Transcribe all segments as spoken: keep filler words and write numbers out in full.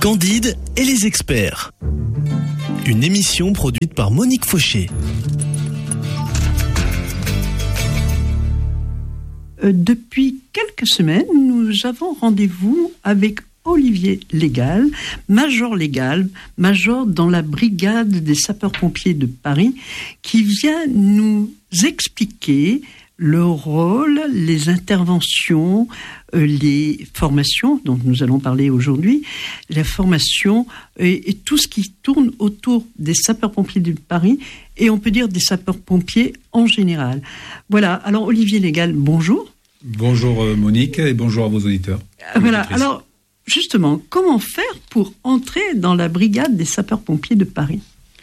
Candide et les experts. Une émission produite par Monique Fauché. Euh, depuis quelques semaines, nous avons rendez-vous avec Olivier Légal, major légal, major dans la brigade des sapeurs-pompiers de Paris, qui vient nous expliquer le rôle, les interventions, euh, les formations dont nous allons parler aujourd'hui, la formation et, et tout ce qui tourne autour des sapeurs-pompiers de Paris et on peut dire des sapeurs-pompiers en général. Voilà, alors Olivier Légal, bonjour. Bonjour Monique et bonjour à vos auditeurs. Voilà, alors justement, comment faire pour entrer dans la brigade des sapeurs-pompiers de Paris ?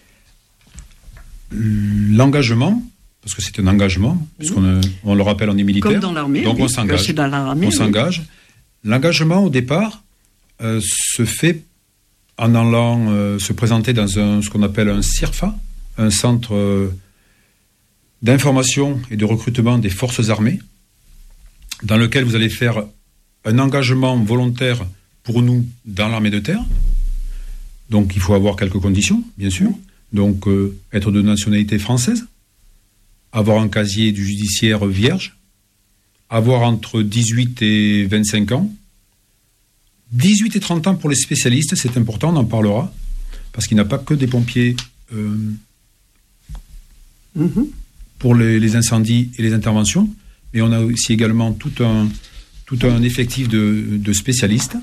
L'engagement, parce que c'est un engagement, mmh. puisqu'on on le rappelle, on est militaire. Comme dans l'armée, donc oui, on s'engage. C'est dans l'armée, on oui. s'engage. L'engagement, au départ, euh, se fait en allant euh, se présenter dans un, ce qu'on appelle un C I R F A, un centre euh, d'information et de recrutement des forces armées, dans lequel vous allez faire un engagement volontaire pour nous dans l'armée de terre. Donc il faut avoir quelques conditions, bien sûr. Mmh. Donc euh, être de nationalité française, avoir un casier du judiciaire vierge, avoir entre dix-huit et vingt-cinq ans, dix-huit et trente ans pour les spécialistes, c'est important, on en parlera, parce qu'il n'y a pas que des pompiers euh, mmh. pour les, les incendies et les interventions, mais on a aussi également tout un, tout un effectif de, de spécialistes.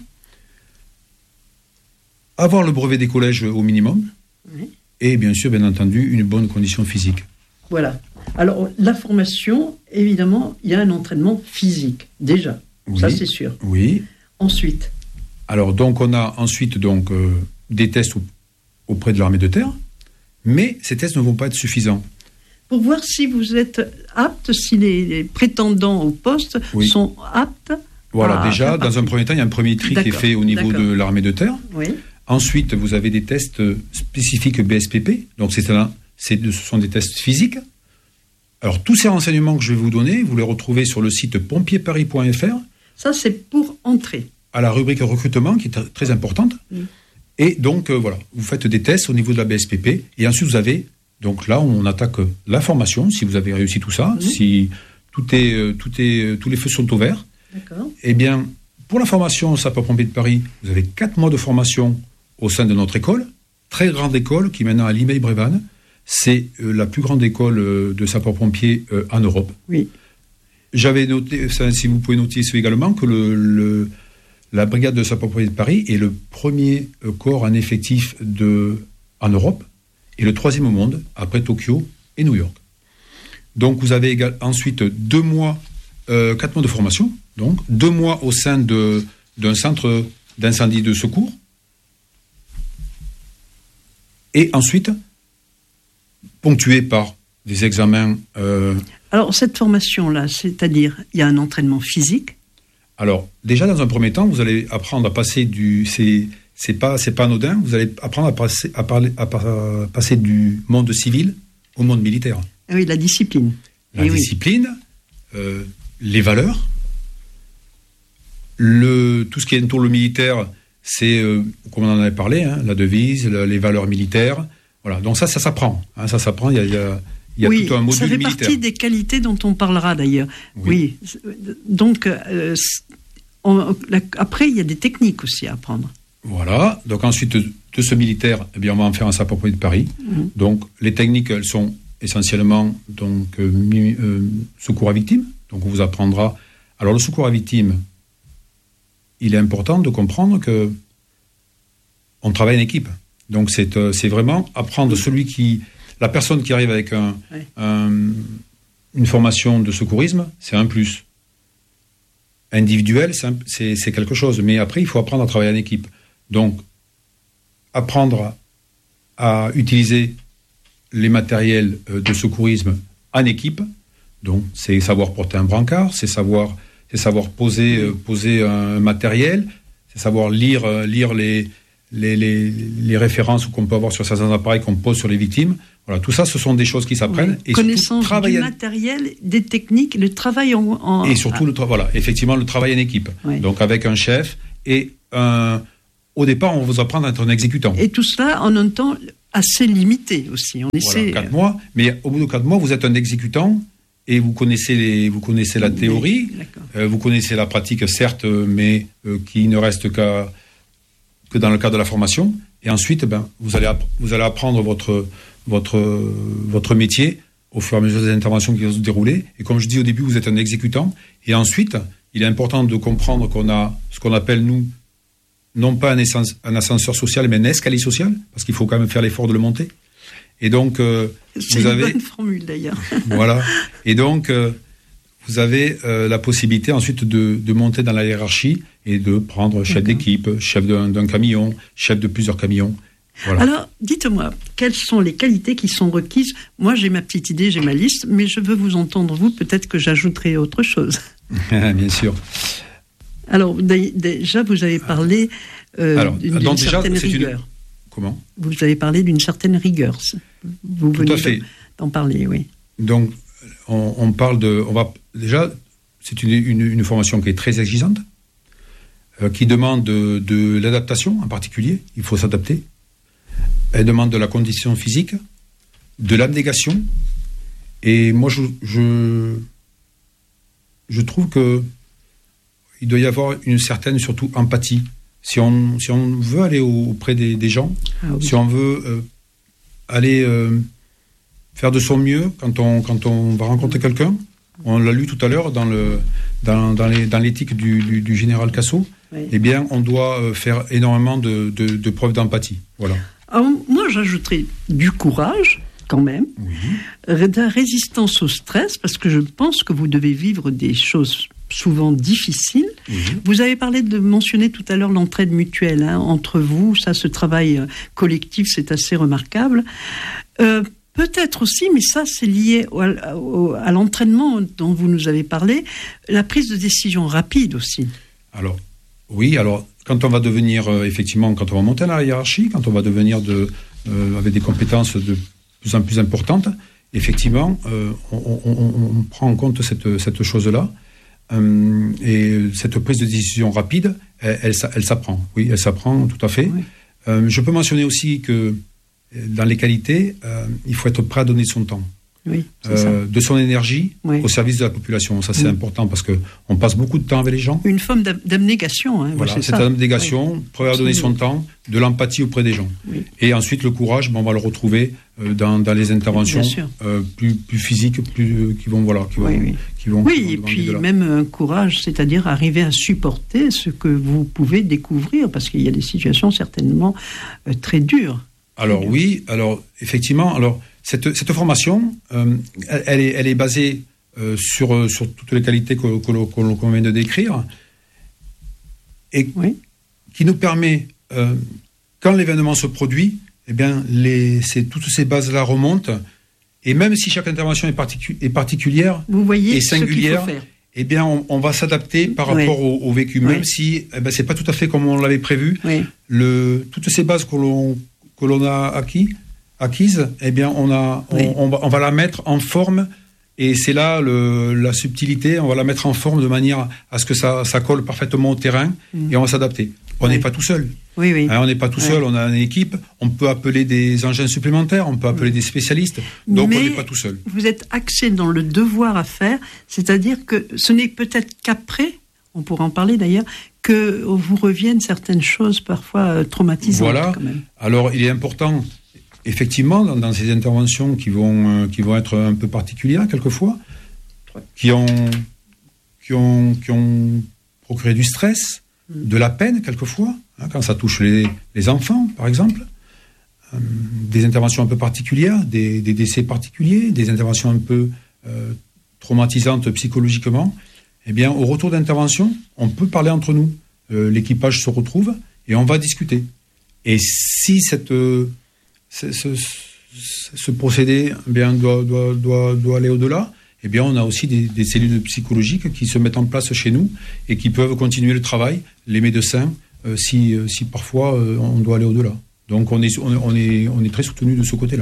Avoir le brevet des collèges au minimum, oui. Et bien sûr, bien entendu, une bonne condition physique. Voilà. Alors, la formation, évidemment, il y a un entraînement physique, déjà. Oui, ça, c'est sûr. Oui. Ensuite. Alors, donc, on a ensuite donc, euh, des tests au, auprès de l'armée de terre, mais ces tests ne vont pas être suffisants. Pour voir si vous êtes apte, si les, les prétendants au poste oui. sont aptes. Voilà, déjà, dans un premier temps, il y a un premier tri D'accord. qui est fait au niveau D'accord. de l'armée de terre. Oui. Ensuite, vous avez des tests spécifiques B S P P, donc c'est un, c'est, ce sont des tests physiques. Alors, tous ces renseignements que je vais vous donner, vous les retrouvez sur le site pompier paris point f r. Ça, c'est pour entrer. À la rubrique recrutement, qui est très importante. Mm. Et donc, euh, voilà, vous faites des tests au niveau de la B S P P. Et ensuite, vous avez, donc là, on attaque la formation, si vous avez réussi tout ça, mm. si tout est, euh, tout est, euh, tous les feux sont ouverts. D'accord. Eh bien, pour la formation sapeurs-pompiers de Paris, vous avez quatre mois de formation au sein de notre école, très grande école, qui est maintenant à Limeil-Brévannes. C'est euh, la plus grande école euh, de sapeurs-pompiers euh, en Europe. Oui. J'avais noté, ça, si vous pouvez noter ça également, que le, le, la brigade de sapeurs-pompiers de Paris est le premier euh, corps en effectif de, en Europe et le troisième au monde, après Tokyo et New York. Donc vous avez égal, ensuite deux mois, euh, quatre mois de formation, donc deux mois au sein de, d'un centre d'incendie de secours. Et ensuite, ponctué par des examens... Euh... Alors, cette formation-là, c'est-à-dire, il y a un entraînement physique ? Alors, déjà, dans un premier temps, vous allez apprendre à passer du... C'est, c'est, pas, c'est pas anodin, vous allez apprendre à passer, à, parler, à, à passer du monde civil au monde militaire. Ah oui, la discipline. La Et discipline, oui. euh, les valeurs, le, tout ce qui entoure le militaire... C'est, euh, comme on en avait parlé, hein, la devise, la, les valeurs militaires. Voilà. Donc ça, ça s'apprend. Hein, ça s'apprend. Il y a, il y a, il y a oui, tout un module militaire. Ça fait militaire. Partie des qualités dont on parlera d'ailleurs. Oui. oui. Donc, euh, on, la, après, il y a des techniques aussi à apprendre. Voilà. Donc ensuite, de, de ce militaire, eh bien, on va en faire un sapeur-pompier de Paris. Mm-hmm. Donc, les techniques, elles sont essentiellement donc, euh, mi, euh, secours à victime. Donc, on vous apprendra... Alors, le secours à victime... Il est important de comprendre que on travaille en équipe. Donc c'est, euh, c'est vraiment apprendre celui qui, la personne qui arrive avec un, oui. un, une formation de secourisme, c'est un plus. Individuel, c'est, un, c'est, c'est quelque chose. Mais après, il faut apprendre à travailler en équipe. Donc, apprendre à, à utiliser les matériels de secourisme en équipe. Donc, c'est savoir porter un brancard, c'est savoir... C'est savoir poser, euh, poser un matériel, c'est savoir lire, euh, lire les, les, les, les références qu'on peut avoir sur certains appareils qu'on pose sur les victimes. Voilà, tout ça, ce sont des choses qui s'apprennent. Oui. Et connaissance du matériel, des techniques, le travail en... en... Et surtout, le tra- voilà, effectivement, le travail en équipe. Oui. Donc avec un chef et un, au départ, on vous apprend à être un exécutant. Et tout cela en un temps assez limité aussi. On essaie. Voilà, quatre mois. Mais au bout de quatre mois, vous êtes un exécutant et vous connaissez les, vous connaissez la théorie, euh, vous connaissez la pratique, certes, mais euh, qui ne reste qu'à que dans le cadre de la formation. Et ensuite, ben, vous allez app- vous allez apprendre votre votre votre métier au fur et à mesure des interventions qui vont se dérouler. Et comme je dis au début, vous êtes un exécutant. Et ensuite, il est important de comprendre qu'on a ce qu'on appelle, nous, non pas un, essence, un ascenseur social, mais un escalier social, parce qu'il faut quand même faire l'effort de le monter. Et donc, euh, c'est vous une avez... bonne formule, d'ailleurs. Voilà. Et donc, euh, vous avez euh, la possibilité ensuite de, de monter dans la hiérarchie et de prendre chef D'accord. d'équipe, chef d'un, d'un camion, chef de plusieurs camions. Voilà. Alors, dites-moi, quelles sont les qualités qui sont requises ? Moi, j'ai ma petite idée, j'ai ma liste, mais je veux vous entendre, vous, peut-être que j'ajouterai autre chose. Bien sûr. Alors, déjà, vous avez parlé euh, Alors, d'une, d'une déjà, certaine rigueur. Une... Comment ? Vous avez parlé d'une certaine rigueur. Vous venez Tout à fait. De, d'en parler, oui. Donc, on, on parle de... On va, déjà, c'est une, une, une formation qui est très exigeante, euh, qui demande de, de l'adaptation en particulier. Il faut s'adapter. Elle demande de la condition physique, de l'abnégation. Et moi, je, je, je trouve que il doit y avoir une certaine, surtout, empathie. Si on, si on veut aller auprès des, des gens, ah oui. si on veut euh, aller euh, faire de son mieux quand on, quand on va rencontrer quelqu'un, on l'a lu tout à l'heure dans, le, dans, dans, les, dans l'éthique du, du, du général Cassot, oui. eh bien, on doit faire énormément de, de, de preuves d'empathie. Voilà. Alors, moi, j'ajouterais du courage, quand même, oui. de la résistance au stress, parce que je pense que vous devez vivre des choses souvent difficiles. Oui. Vous avez parlé de mentionner tout à l'heure l'entraide mutuelle hein, entre vous, ça, ce travail collectif, c'est assez remarquable. Euh, peut-être aussi, mais ça, c'est lié au, au, à l'entraînement dont vous nous avez parlé, la prise de décision rapide aussi. Alors, oui, alors... Quand on va devenir, euh, effectivement, quand on va monter dans la hiérarchie, quand on va devenir de, euh, avec des compétences de plus en plus importantes, effectivement, euh, on, on, on prend en compte cette, cette chose-là. Euh, et cette prise de décision rapide, elle, elle, elle s'apprend. Oui, elle s'apprend tout à fait. Oui. Euh, je peux mentionner aussi que dans les qualités, euh, il faut être prêt à donner son temps. Oui, c'est euh, ça. De son énergie oui. au service de la population. Ça, c'est oui. important parce qu'on passe beaucoup de temps avec les gens. Une forme d'abnégation. Hein, voilà, c'est cette ça. abnégation, oui. prêt à donner son temps, de l'empathie auprès des gens. Oui. Et ensuite, le courage, ben, on va le retrouver euh, dans, dans les interventions euh, plus, plus physiques, plus, euh, qui vont... Voilà, qui vont, oui, oui. Qui vont, oui qui vont et puis même un courage, c'est-à-dire arriver à supporter ce que vous pouvez découvrir, parce qu'il y a des situations certainement euh, très dures. Alors très oui, dures. alors effectivement... alors Cette, cette formation, euh, elle, est, elle est basée euh, sur, sur toutes les qualités que, que, que, qu'on vient de décrire et oui. qui nous permet, euh, quand l'événement se produit, eh bien, les, c'est, toutes ces bases-là remontent et même si chaque intervention est, particu- est particulière Vous voyez et singulière, ce qu'il faut faire. Eh bien, on, on va s'adapter par oui. rapport au, au vécu, même oui. si eh ben, c'est pas tout à fait comme on l'avait prévu. Oui. Le, toutes ces bases que l'on, que l'on a acquis, acquise, eh bien, on, a, oui. on, on, va, on va la mettre en forme, et c'est là le, la subtilité, on va la mettre en forme de manière à ce que ça, ça colle parfaitement au terrain, mmh. et on va s'adapter. On n'est oui. pas tout seul. Oui, oui. Hein, on n'est pas tout oui. seul, on a une équipe, on peut appeler des engins supplémentaires, on peut appeler oui. des spécialistes, donc Mais on n'est pas tout seul. Vous êtes axé dans le devoir à faire, c'est-à-dire que ce n'est peut-être qu'après, on pourra en parler d'ailleurs, que vous reviennent certaines choses parfois traumatisantes. Voilà. Quand même. Alors, il est important... Effectivement, dans, dans ces interventions qui vont, euh, qui vont être un peu particulières quelquefois, qui ont, qui ont, qui ont procuré du stress, mmh. de la peine quelquefois, hein, quand ça touche les, les enfants, par exemple, euh, des interventions un peu particulières, des, des décès particuliers, des interventions un peu euh, traumatisantes psychologiquement. Eh bien, au retour d'intervention, on peut parler entre nous. Euh, l'équipage se retrouve et on va discuter. Et si cette... Euh, Ce, ce, ce procédé eh bien, doit, doit, doit, doit aller au-delà. Eh bien, on a aussi des, des cellules psychologiques qui se mettent en place chez nous et qui peuvent continuer le travail, les médecins, euh, si, si parfois euh, on doit aller au-delà. Donc, on est, on, on est, on est très soutenu de ce côté-là.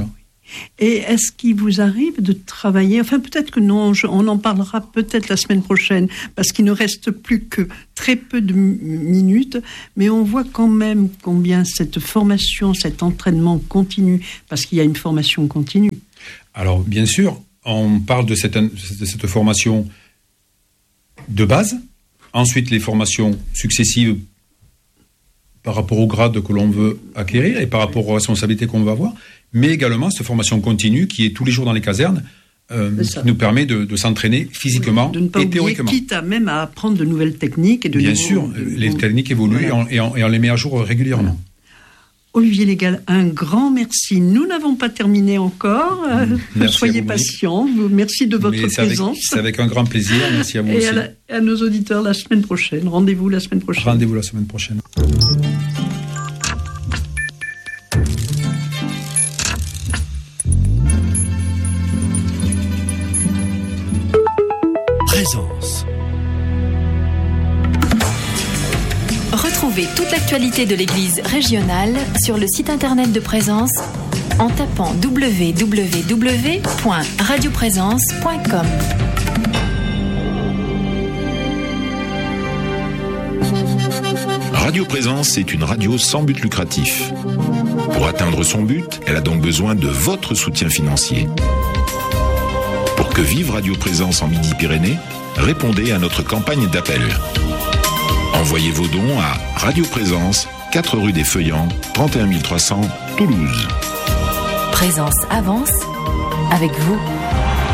Et est-ce qu'il vous arrive de travailler, enfin peut-être que non, je, on en parlera peut-être la semaine prochaine, parce qu'il ne reste plus que très peu de m- minutes, mais on voit quand même combien cette formation, cet entraînement continue, parce qu'il y a une formation continue. Alors bien sûr, on parle de cette, de cette formation de base, ensuite les formations successives par rapport au grade que l'on veut acquérir et par rapport aux responsabilités qu'on veut avoir, mais également cette formation continue qui est tous les jours dans les casernes, euh, qui nous permet de, de s'entraîner physiquement oui, de ne pas et oublier, théoriquement. Quitte à même à apprendre de nouvelles techniques. Et de Bien nouveaux, sûr, de, les de, techniques évoluent voilà. et, on, et, on, et on les met à jour régulièrement. Voilà. Olivier Légal, un grand merci. Nous n'avons pas terminé encore. Merci Soyez patients. Merci de votre c'est présence. Avec, c'est avec un grand plaisir. Merci à vous et aussi. Et à, à nos auditeurs la semaine prochaine. Rendez-vous la semaine prochaine. Rendez-vous la semaine prochaine. Présence. Retrouvez toute l'actualité de l'Église régionale sur le site internet de Présence en tapant w w w point radio présence point com. Radio Présence est une radio sans but lucratif. Pour atteindre son but, elle a donc besoin de votre soutien financier. Pour que vive Radio Présence en Midi-Pyrénées, répondez à notre campagne d'appel. Envoyez vos dons à Radio Présence, quatre rue des Feuillants, trente et un mille trois cents, Toulouse. Présence avance avec vous.